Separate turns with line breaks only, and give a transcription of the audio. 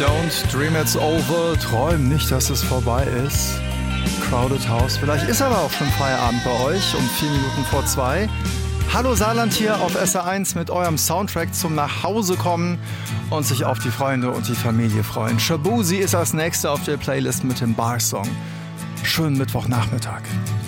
Don't dream it's over. Träum nicht, dass es vorbei ist. Crowded House. Vielleicht ist aber auch schon Feierabend bei euch um 4 Minuten vor 2. Hallo Saarland hier auf SR1 mit eurem Soundtrack zum Nachhausekommen und sich auf die Freunde und die Familie freuen. Shabuzi ist als nächster auf der Playlist mit dem Bar-Song. Schönen Mittwochnachmittag.